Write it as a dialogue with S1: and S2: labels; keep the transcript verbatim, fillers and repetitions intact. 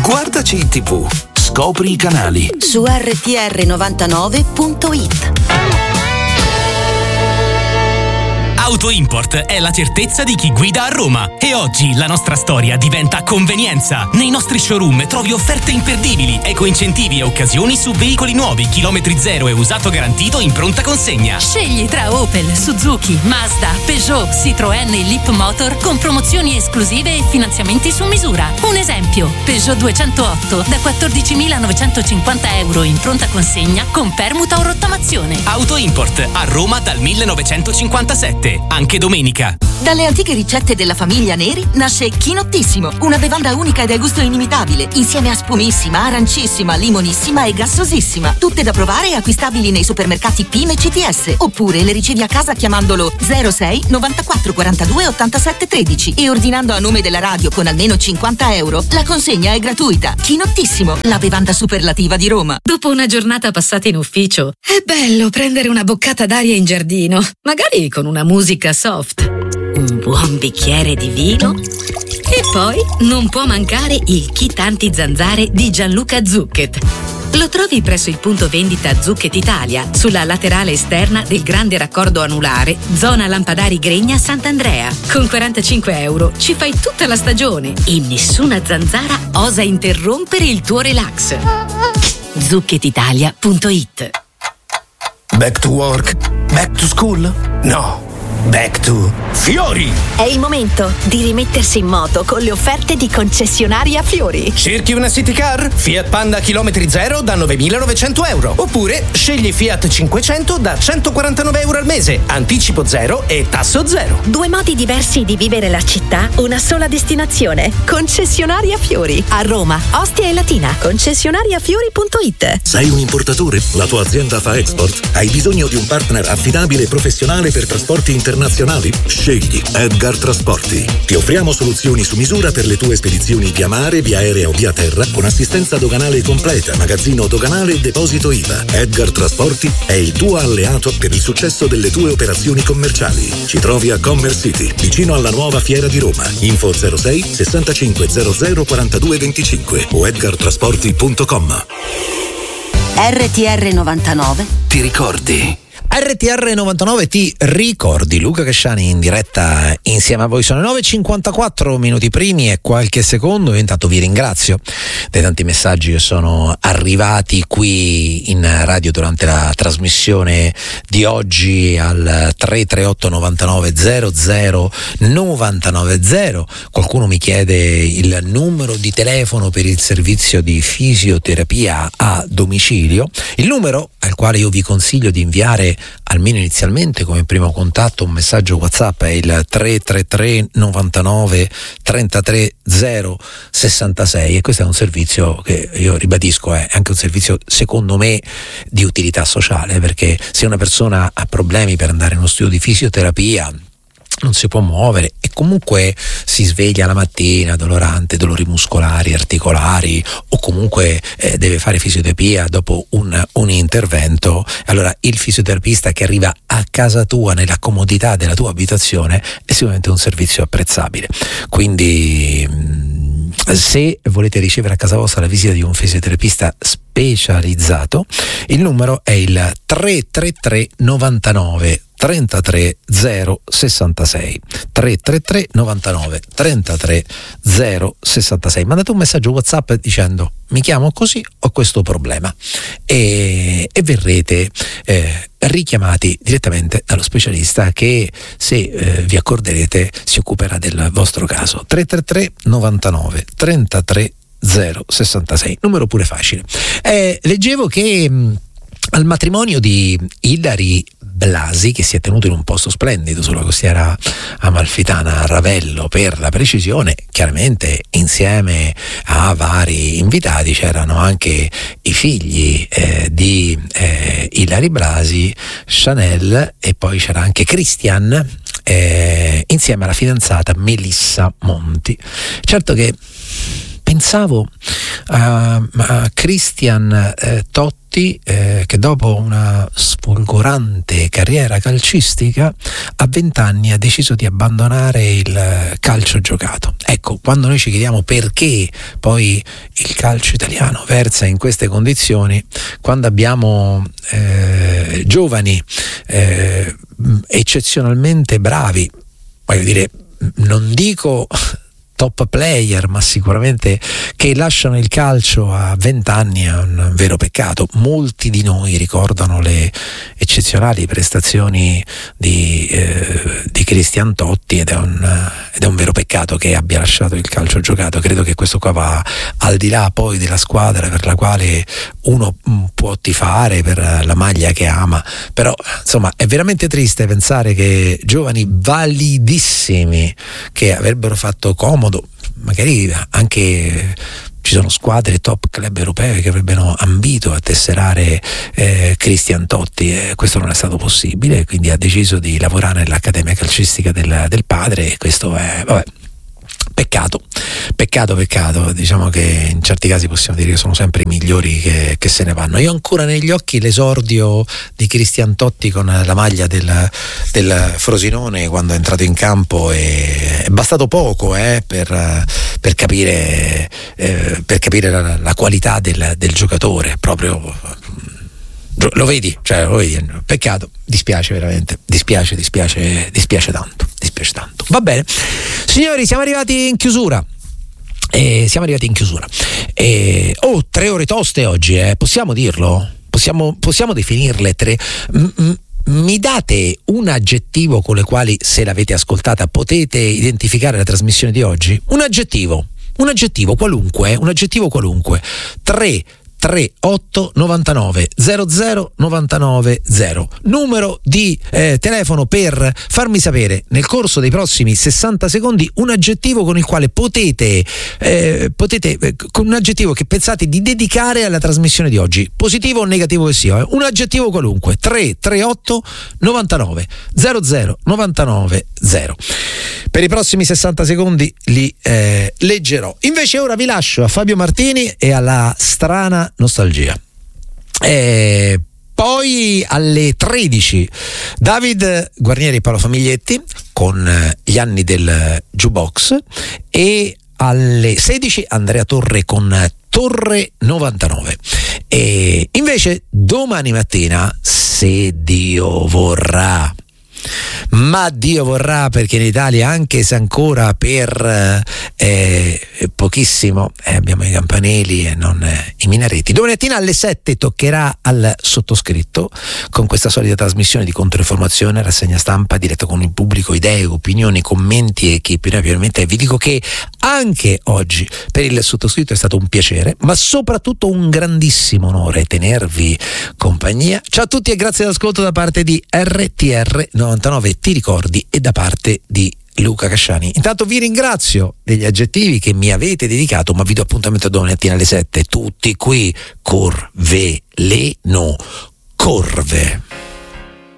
S1: Guardaci in tivù, scopri i canali
S2: su erre ti erre novantanove punto it.
S3: Auto Import è la certezza di chi guida a Roma e oggi la nostra storia diventa convenienza. Nei nostri showroom trovi offerte imperdibili, eco-incentivi e occasioni su veicoli nuovi, chilometri zero e usato garantito in pronta consegna.
S4: Scegli tra Opel, Suzuki, Mazda, Peugeot, Citroën e Leapmotor con promozioni esclusive e finanziamenti su misura. Un esempio, Peugeot duecentootto da quattordicimilanovecentocinquanta euro in pronta consegna con permuta o rottamazione.
S3: Auto Import a Roma dal millenovecentocinquantasette. Anche domenica.
S2: Dalle antiche ricette della famiglia Neri nasce Chinottissimo, una bevanda unica e dal gusto inimitabile, insieme a spumissima, arancissima, limonissima e gassosissima. Tutte da provare e acquistabili nei supermercati P I M e C T S. Oppure le ricevi a casa chiamandolo zero sei novantaquattro quarantadue ottantasette tredici e ordinando a nome della radio con almeno cinquanta euro. La consegna è gratuita. Chinottissimo, la bevanda superlativa di Roma.
S4: Dopo una giornata passata in ufficio, è bello prendere una boccata d'aria in giardino, magari con una musica soft, un buon bicchiere di vino e poi non può mancare il kit anti-zanzare di Gianluca Zucchet. Lo trovi presso il punto vendita Zucchet Italia, sulla laterale esterna del grande raccordo anulare, zona Lampadari Gregna Sant'Andrea. Con quarantacinque euro ci fai tutta la stagione e nessuna zanzara osa interrompere il tuo relax. zucchet italia punto it.
S5: Back to work? Back to school? No. Back to Fiori!
S6: È il momento di rimettersi in moto con le offerte di concessionaria Fiori.
S5: Cerchi una City Car? Fiat Panda chilometri zero da novemilanovecento euro. Oppure scegli Fiat cinquecento da centoquarantanove euro al mese, anticipo zero e tasso zero.
S6: Due modi diversi di vivere la città, una sola destinazione. Concessionaria Fiori. A Roma, Ostia e Latina. concessionaria fiori punto it.
S7: Sei un importatore? La tua azienda fa export? Hai bisogno di un partner affidabile e professionale per trasporti internazionali? Scegli Edgar Trasporti. Ti offriamo soluzioni su misura per le tue spedizioni via mare, via aerea o via terra, con assistenza doganale completa, magazzino doganale e deposito I V A. Edgar Trasporti è il tuo alleato per il successo delle tue operazioni commerciali. Ci trovi a Commerce City, vicino alla nuova Fiera di Roma. Info zero sei sessantacinque zero zero quarantadue venticinque o edgar trasporti punto com.
S2: erre ti erre novantanove.
S1: Ti ricordi?
S8: erre ti erre novantanove ti ricordi. Luca Casciani in diretta insieme a voi. Sono le nove e cinquantaquattro minuti primi e qualche secondo. Io intanto vi ringrazio dei tanti messaggi che sono arrivati qui in radio durante la trasmissione di oggi al tre tre otto novantanove zero zero novantanove zero. Qualcuno mi chiede il numero di telefono per il servizio di fisioterapia a domicilio, il numero al quale io vi consiglio di inviare almeno inizialmente come primo contatto un messaggio WhatsApp è il tre tre tre novantanove trentatré zero sessantasei, e questo è un servizio che io ribadisco è anche un servizio secondo me di utilità sociale, perché se una persona ha problemi per andare in uno studio di fisioterapia, non si può muovere e comunque si sveglia la mattina dolorante, dolori muscolari, articolari, o comunque eh, deve fare fisioterapia dopo un, un intervento, allora il fisioterapista che arriva a casa tua nella comodità della tua abitazione è sicuramente un servizio apprezzabile. Quindi mh, se volete ricevere a casa vostra la visita di un fisioterapista specializzato, il numero è il tre tre tre novantanove trentatré zero sessantasei tre tre tre novantanove trentatré zero sessantasei. Mandate un messaggio WhatsApp dicendo mi chiamo così, ho questo problema, e, e verrete eh, richiamati direttamente dallo specialista che, se eh, vi accorderete, si occuperà del vostro caso. Tre tre tre novantanove trentatré zero sessantasei, numero pure facile. Eh, leggevo che mh, al matrimonio di Ilari Blasi, che si è tenuto in un posto splendido sulla costiera amalfitana, a Ravello per la precisione, chiaramente insieme a vari invitati c'erano anche i figli eh, di eh, Ilari Blasi, Chanel, e poi c'era anche Christian eh, insieme alla fidanzata Melissa Monti. Certo che pensavo uh, Christian uh, Totti, eh, che dopo una sfolgorante carriera calcistica a vent'anni ha deciso di abbandonare il calcio giocato. Ecco, quando noi ci chiediamo perché poi il calcio italiano versa in queste condizioni, quando abbiamo eh, giovani eh, eccezionalmente bravi, voglio dire, non dico top player, ma sicuramente che lasciano il calcio a vent'anni è un vero peccato. Molti di noi ricordano le eccezionali prestazioni di, eh, di Christian Totti ed è, un, ed è un vero peccato che abbia lasciato il calcio giocato. Credo che questo qua va al di là poi della squadra per la quale uno può tifare, per la maglia che ama, però insomma è veramente triste pensare che giovani validissimi che avrebbero fatto comodo, magari anche ci sono squadre top club europee che avrebbero ambito a tesserare eh, Christian Totti, e questo non è stato possibile, quindi ha deciso di lavorare nell'accademia calcistica del, del padre, e questo è, vabbè, peccato, peccato, peccato. Diciamo che in certi casi possiamo dire che sono sempre i migliori che, che se ne vanno. Io ho ancora negli occhi l'esordio di Christian Totti con la maglia del, del Frosinone quando è entrato in campo, e è bastato poco eh, per, per capire, eh, per capire la, la qualità del, del giocatore, proprio. Lo vedi, cioè lo vedi, peccato, dispiace veramente, dispiace, dispiace, dispiace tanto, dispiace tanto. Va bene, signori, siamo arrivati in chiusura. Eh, siamo arrivati in chiusura. Eh, oh, tre ore toste oggi, eh. Possiamo dirlo? Possiamo, possiamo definirle tre? M- mi date un aggettivo con le quali, se l'avete ascoltata, potete identificare la trasmissione di oggi? Un aggettivo, un aggettivo qualunque, un aggettivo qualunque. tre tre otto novantanove zero zero novantanove zero, numero di eh, telefono per farmi sapere nel corso dei prossimi sessanta secondi un aggettivo con il quale potete eh, potete eh, con un aggettivo che pensate di dedicare alla trasmissione di oggi, positivo o negativo che sia, eh? Un aggettivo qualunque. Tre tre otto novantanove zero zero novantanove zero. Per i prossimi sessanta secondi li eh, leggerò. Invece ora vi lascio a Fabio Martini e alla strana nostalgia. E poi alle tredici David Guarnieri e Paolo Famiglietti con gli anni del jukebox, e alle sedici Andrea Torre con Torre novantanove. E invece domani mattina, se Dio vorrà, ma Dio vorrà, perché in Italia, anche se ancora per eh, pochissimo eh, abbiamo i campanili e non eh, i minareti, domani mattina alle sette toccherà al sottoscritto con questa solita trasmissione di controinformazione, rassegna stampa diretta con il pubblico, idee, opinioni, commenti e chi più ne ha più ne mette. Vi dico che anche oggi per il sottoscritto è stato un piacere, ma soprattutto un grandissimo onore tenervi compagnia. Ciao a tutti e grazie all'ascolto da parte di R T R novantanove Ti ricordi e da parte di Luca Casciani. Intanto vi ringrazio degli aggettivi che mi avete dedicato, ma vi do appuntamento domani mattina alle sette, tutti qui. Corveleno, corve.